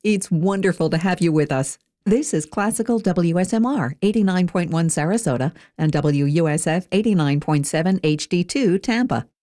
It's wonderful to have you with us. This is Classical WSMR 89.1 Sarasota and WUSF 89.7 HD2 Tampa.